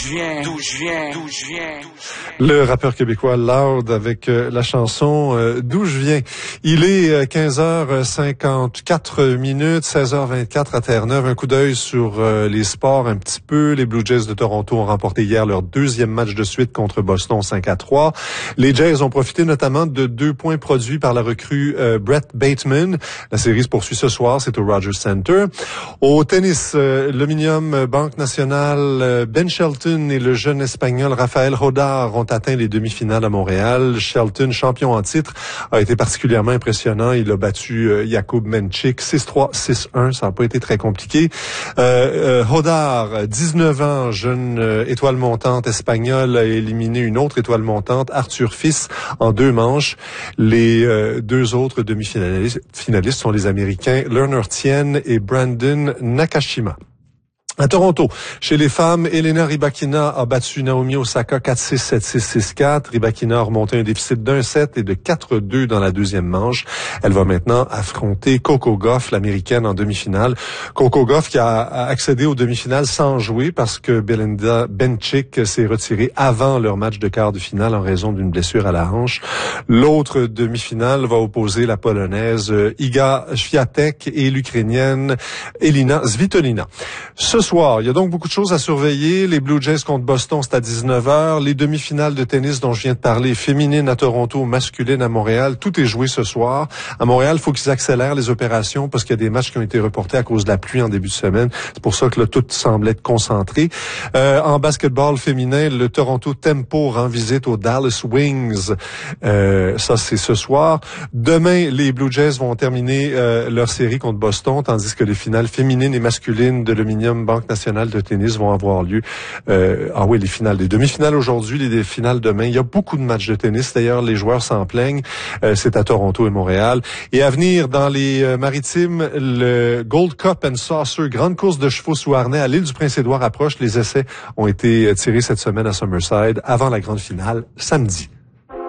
je viens. Le rappeur québécois Loud avec la chanson D'où je viens. Il est 15h54 minutes, 16h24 à Terre-Neuve. Un coup d'œil sur les sports un petit peu. Les Blue Jays de Toronto ont remporté hier leur deuxième match de suite contre Boston 5-3. Les Jays ont profité notamment de 2 points produits par la recrue Brett Bateman. La série se poursuit ce soir, c'est au Rogers Center. Au tennis, l'Ominium Banque Nationale, Ben Shelton et le jeune Espagnol Rafael Hodar ont atteint les demi-finales à Montréal. Shelton, champion en titre, a été particulièrement impressionnant. Il a battu Jakub Menchik 6-3, 6-1. Ça n'a pas été très compliqué. Hodar, 19 ans, jeune étoile montante espagnole, a éliminé une autre étoile montante, Arthur Fils, en 2 manches. Les 2 autres demi-finalistes sont les Américains Lerner Tien et Brandon Nakashima. À Toronto, chez les femmes, Elena Rybakina a battu Naomi Osaka 4-6, 7-6, 6-4. Rybakina a remonté un déficit d'1 set et de 4-2 dans la deuxième manche. Elle va maintenant affronter Coco Gauff, l'américaine, en demi-finale. Coco Gauff qui a accédé aux demi-finales sans jouer parce que Belinda Bencic s'est retirée avant leur match de quart de finale en raison d'une blessure à la hanche. L'autre demi-finale va opposer la Polonaise Iga Świątek et l'Ukrainienne Elina Svitolina. Ce soir, il y a donc beaucoup de choses à surveiller. Les Blue Jays contre Boston, c'est à 19h. Les demi-finales de tennis dont je viens de parler, féminines à Toronto, masculines à Montréal, tout est joué ce soir. À Montréal, il faut qu'ils accélèrent les opérations parce qu'il y a des matchs qui ont été reportés à cause de la pluie en début de semaine. C'est pour ça que là, tout semble être concentré. En basketball féminin, le Toronto Tempo rend visite aux Dallas Wings. Ça, c'est ce soir. Demain, les Blue Jays vont terminer leur série contre Boston, tandis que les finales féminines et masculines de l'Ominium Banque Nationale de tennis vont avoir lieu. Les finales, les demi-finales aujourd'hui, les finales demain. Il y a beaucoup de matchs de tennis. D'ailleurs, les joueurs s'en plaignent. C'est à Toronto et Montréal. Et à venir, dans les maritimes, le Gold Cup and Saucer, grande course de chevaux sous harnais à l'île du Prince-Édouard approche. Les essais ont été tirés cette semaine à Summerside avant la grande finale, samedi.